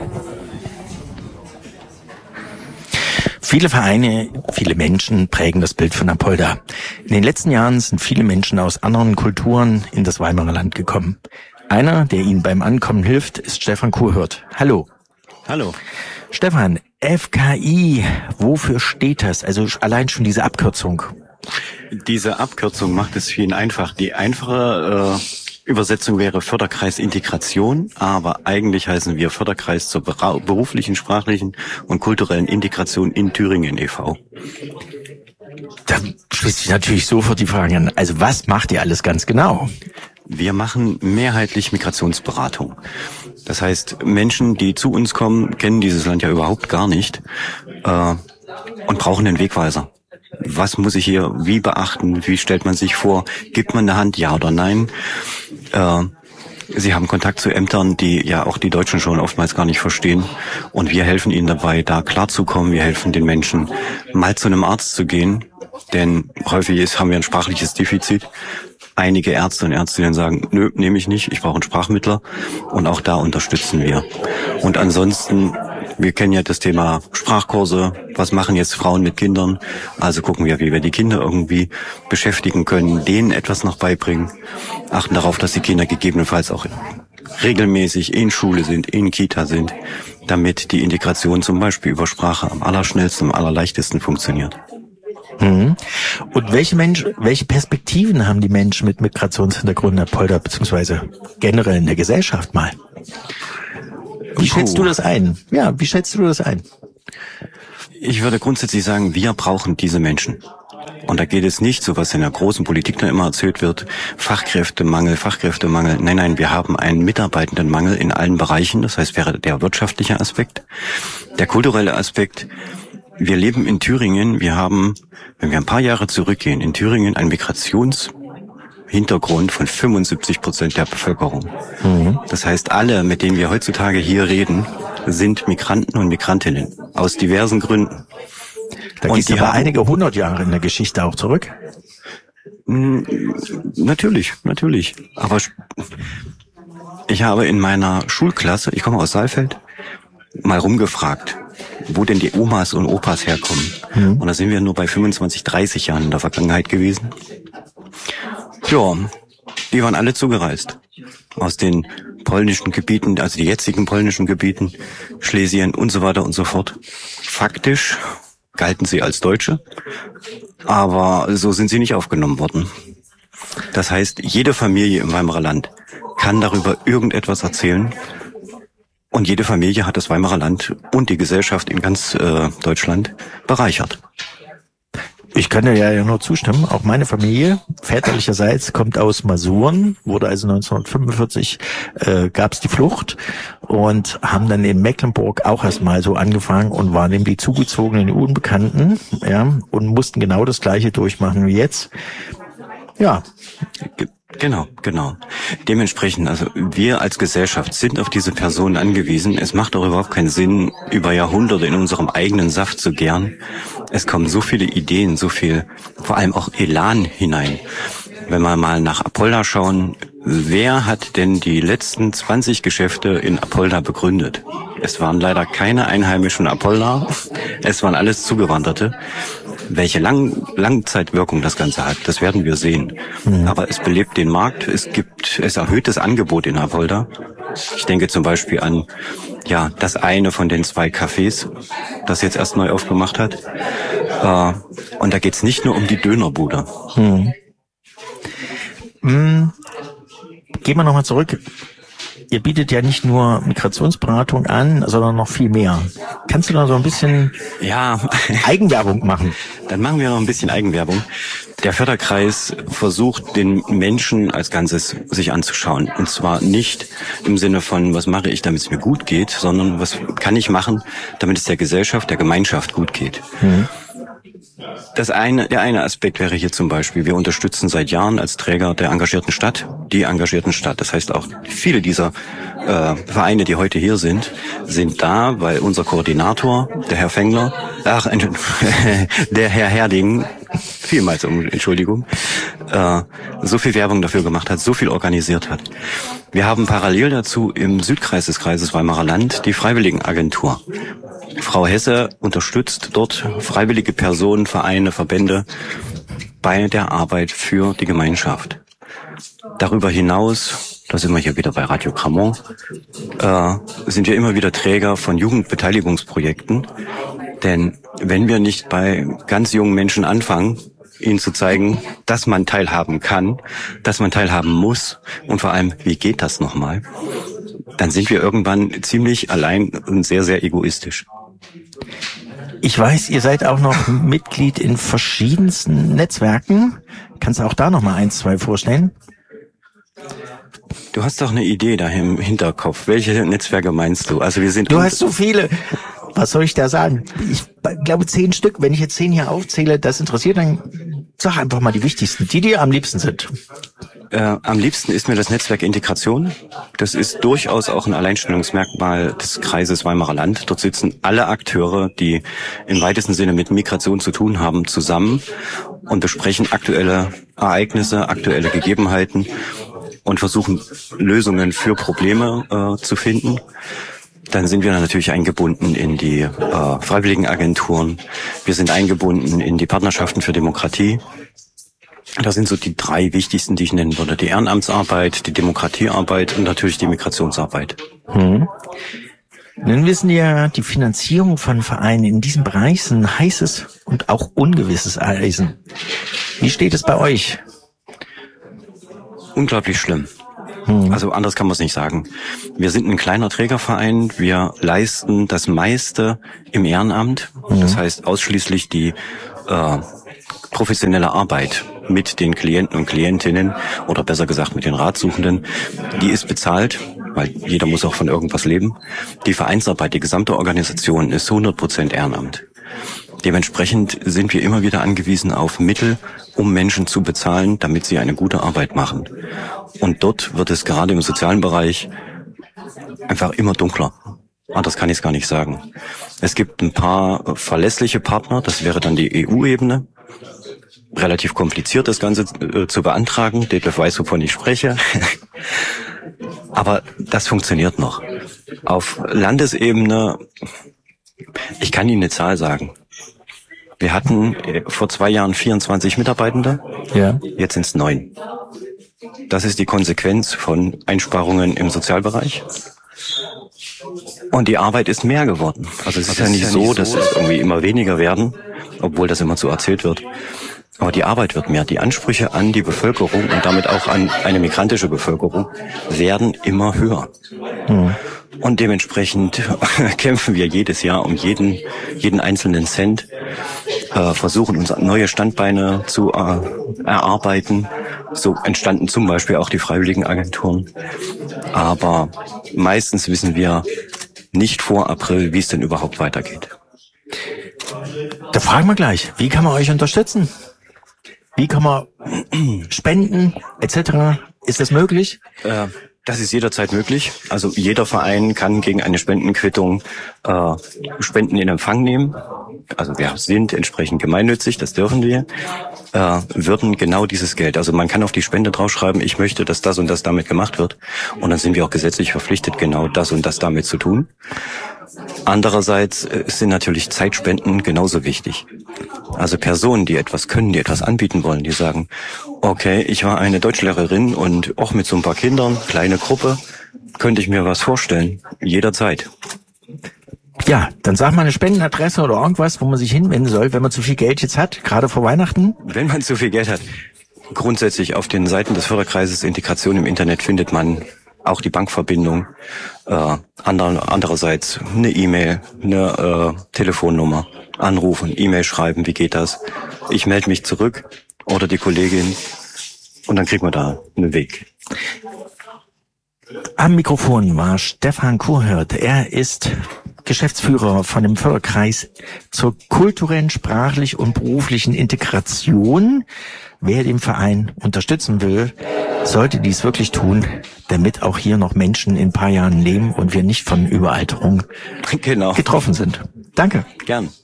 Viele Vereine, viele Menschen prägen das Bild von Apolda. In den letzten Jahren sind viele Menschen aus anderen Kulturen in das Weimarer Land gekommen. Einer, der ihnen beim Ankommen hilft, ist Stefan Kurhirt. Hallo. Hallo. Stefan, FKI, wofür steht das? Also allein schon diese Abkürzung. Diese Abkürzung macht es vielen einfach. Die einfache Übersetzung wäre Förderkreis Integration, aber eigentlich heißen wir Förderkreis zur beruflichen, sprachlichen und kulturellen Integration in Thüringen e.V. Da schließt sich natürlich sofort die Frage an, also was macht ihr alles ganz genau? Wir machen mehrheitlich Migrationsberatung. Das heißt, Menschen, die zu uns kommen, kennen dieses Land ja überhaupt gar nicht und brauchen einen Wegweiser. Was muss ich hier wie beachten? Wie stellt man sich vor? Gibt man eine Hand, ja oder nein? Sie haben Kontakt zu Ämtern, die ja auch die Deutschen schon oftmals gar nicht verstehen. Und wir helfen ihnen dabei, da klarzukommen. Wir helfen den Menschen, mal zu einem Arzt zu gehen. Denn häufig haben wir ein sprachliches Defizit. Einige Ärzte und Ärztinnen sagen, nö, nehme ich nicht, ich brauche einen Sprachmittler. Und auch da unterstützen wir. Und ansonsten, wir kennen ja das Thema Sprachkurse. Was machen jetzt Frauen mit Kindern? Also gucken wir, wie wir die Kinder irgendwie beschäftigen können, denen etwas noch beibringen. Achten darauf, dass die Kinder gegebenenfalls auch regelmäßig in Schule sind, in Kita sind, damit die Integration zum Beispiel über Sprache am allerschnellsten, am allerleichtesten funktioniert. Und welche Perspektiven haben die Menschen mit Migrationshintergrund in Apolda, beziehungsweise generell in der Gesellschaft mal? Wie schätzt du das ein? Ja, wie schätzt du das ein? Ich würde grundsätzlich sagen, wir brauchen diese Menschen. Und da geht es nicht, so was in der großen Politik dann immer erzählt wird, Fachkräftemangel. Nein, wir haben einen Mitarbeitendenmangel in allen Bereichen. Das heißt, wäre der wirtschaftliche Aspekt. Der kulturelle Aspekt. Wir leben in Thüringen. Wir haben, wenn wir ein paar Jahre zurückgehen, in Thüringen einen Migrationshintergrund von 75% der Bevölkerung. Das heißt, alle, mit denen wir heutzutage hier reden, sind Migranten und Migrantinnen aus diversen Gründen. Da gehst du aber einige 100 Jahre in der Geschichte auch zurück. Natürlich. Aber ich habe in meiner Schulklasse, ich komme aus Saalfeld, mal rumgefragt, wo denn die Omas und Opas herkommen. Und da sind wir nur bei 25, 30 Jahren in der Vergangenheit gewesen. Ja, die waren alle zugereist. Aus den polnischen Gebieten, also die jetzigen polnischen Gebieten, Schlesien und so weiter und so fort. Faktisch galten sie als Deutsche, aber so sind sie nicht aufgenommen worden. Das heißt, jede Familie im Weimarer Land kann darüber irgendetwas erzählen. Und jede Familie hat das Weimarer Land und die Gesellschaft in ganz Deutschland bereichert. Ich kann dir ja nur zustimmen. Auch meine Familie, väterlicherseits, kommt aus Masuren, wurde also 1945, gab es die Flucht und haben dann in Mecklenburg auch erstmal so angefangen und waren eben die zugezogenen Unbekannten, ja, und mussten genau das Gleiche durchmachen wie jetzt. Ja. Genau. Dementsprechend, also wir als Gesellschaft sind auf diese Personen angewiesen. Es macht auch überhaupt keinen Sinn, über Jahrhunderte in unserem eigenen Saft zu gären. Es kommen so viele Ideen, so viel, vor allem auch Elan hinein. Wenn wir mal nach Apolda schauen, wer hat denn die letzten 20 Geschäfte in Apolda begründet? Es waren leider keine Einheimischen Apolda, es waren alles Zugewanderte. Welche Langzeitwirkung das Ganze hat, das werden wir sehen. Aber es belebt den Markt, es erhöht das Angebot in Apolda. Ich denke zum Beispiel an, ja, das eine von den 2 Cafés, das jetzt erst neu aufgemacht hat. Und da geht's nicht nur um die Dönerbude. Gehen wir nochmal zurück. Ihr bietet ja nicht nur Migrationsberatung an, sondern noch viel mehr. Kannst du da so ein bisschen Eigenwerbung machen? Dann machen wir noch ein bisschen Eigenwerbung. Der Förderkreis versucht, den Menschen als Ganzes sich anzuschauen. Und zwar nicht im Sinne von, was mache ich, damit es mir gut geht, sondern was kann ich machen, damit es der Gesellschaft, der Gemeinschaft gut geht. Der eine Aspekt wäre hier zum Beispiel, wir unterstützen seit Jahren als Träger der engagierten Stadt die engagierten Stadt. Das heißt auch viele dieser Vereine, die heute hier sind da, weil unser Koordinator, der Herr Fengler, der Herr Herding, vielmals um Entschuldigung, so viel Werbung dafür gemacht hat, so viel organisiert hat. Wir haben parallel dazu im Südkreis des Kreises Weimarer Land die Freiwilligenagentur. Frau Hesse unterstützt dort freiwillige Personen, Vereine, Verbände bei der Arbeit für die Gemeinschaft. Darüber hinaus, da sind wir hier wieder bei Radio Cramont, sind wir immer wieder Träger von Jugendbeteiligungsprojekten. Denn wenn wir nicht bei ganz jungen Menschen anfangen, ihnen zu zeigen, dass man teilhaben kann, dass man teilhaben muss und vor allem, wie geht das nochmal, dann sind wir irgendwann ziemlich allein und sehr, sehr egoistisch. Ich weiß, ihr seid auch noch Mitglied in verschiedensten Netzwerken. Kannst du auch da noch mal 1, 2 vorstellen? Du hast doch eine Idee da im Hinterkopf. Welche Netzwerke meinst du? Also wir sind. Du hast so viele. Was soll ich da sagen? Ich glaube 10 Stück. Wenn ich jetzt 10 hier aufzähle, das interessiert, dann sag einfach mal die wichtigsten, die dir am liebsten sind. Am liebsten ist mir das Netzwerk Integration. Das ist durchaus auch ein Alleinstellungsmerkmal des Kreises Weimarer Land. Dort sitzen alle Akteure, die im weitesten Sinne mit Migration zu tun haben, zusammen und besprechen aktuelle Ereignisse, aktuelle Gegebenheiten und versuchen Lösungen für Probleme zu finden. Dann sind wir natürlich eingebunden in die Freiwilligenagenturen. Wir sind eingebunden in die Partnerschaften für Demokratie. Das sind so die 3 wichtigsten, die ich nennen würde. Die Ehrenamtsarbeit, die Demokratiearbeit und natürlich die Migrationsarbeit. Nun wissen wir, die Finanzierung von Vereinen in diesem Bereich ist ein heißes und auch ungewisses Eisen. Wie steht es bei euch? Unglaublich schlimm. Also anders kann man es nicht sagen. Wir sind ein kleiner Trägerverein. Wir leisten das meiste im Ehrenamt. Das heißt ausschließlich die professionelle Arbeit mit den Klienten und Klientinnen oder besser gesagt mit den Ratsuchenden. Die ist bezahlt, weil jeder muss auch von irgendwas leben. Die Vereinsarbeit, die gesamte Organisation ist 100% Ehrenamt. Dementsprechend sind wir immer wieder angewiesen auf Mittel, um Menschen zu bezahlen, damit sie eine gute Arbeit machen. Und dort wird es gerade im sozialen Bereich einfach immer dunkler. Anders kann ich es gar nicht sagen. Es gibt ein paar verlässliche Partner, das wäre dann die EU-Ebene. Relativ kompliziert, das Ganze zu beantragen. Detlef weiß, wovon ich spreche. Aber das funktioniert noch. Auf Landesebene, ich kann Ihnen eine Zahl sagen. Wir hatten vor 2 Jahren 24 Mitarbeitende, Ja. Jetzt sind es 9. Das ist die Konsequenz von Einsparungen im Sozialbereich. Und die Arbeit ist mehr geworden. Also es ist ja nicht so, dass es irgendwie immer weniger werden, obwohl das immer so erzählt wird. Aber die Arbeit wird mehr. Die Ansprüche an die Bevölkerung und damit auch an eine migrantische Bevölkerung werden immer höher. Und dementsprechend kämpfen wir jedes Jahr um jeden einzelnen Cent, versuchen uns neue Standbeine zu erarbeiten. So entstanden zum Beispiel auch die Freiwilligenagenturen. Aber meistens wissen wir nicht vor April, wie es denn überhaupt weitergeht. Da fragen wir gleich, wie kann man euch unterstützen? Wie kann man spenden, etc.? Ist das möglich? Das ist jederzeit möglich. Also jeder Verein kann gegen eine Spendenquittung Spenden in Empfang nehmen. Also wir sind entsprechend gemeinnützig, das dürfen wir. Würden genau dieses Geld, also man kann auf die Spende draufschreiben, ich möchte, dass das und das damit gemacht wird. Und dann sind wir auch gesetzlich verpflichtet, genau das und das damit zu tun. Andererseits sind natürlich Zeitspenden genauso wichtig. Also Personen, die etwas können, die etwas anbieten wollen, die sagen, okay, ich war eine Deutschlehrerin und auch mit so ein paar Kindern, kleine Gruppe, könnte ich mir was vorstellen, jederzeit. Ja, dann sag mal eine Spendenadresse oder irgendwas, wo man sich hinwenden soll, wenn man zu viel Geld jetzt hat, gerade vor Weihnachten. Wenn man zu viel Geld hat, grundsätzlich auf den Seiten des Förderkreises Integration im Internet findet man auch die Bankverbindung, andererseits eine E-Mail, eine Telefonnummer, anrufen, E-Mail schreiben, wie geht das? Ich melde mich zurück oder die Kollegin und dann kriegt man da einen Weg. Am Mikrofon war Stefan Kurhirt. Er ist Geschäftsführer von dem Förderkreis zur kulturellen, sprachlichen und beruflichen Integration. Wer den Verein unterstützen will, sollte dies wirklich tun, damit auch hier noch Menschen in ein paar Jahren leben und wir nicht von Überalterung getroffen sind. Danke. Gern.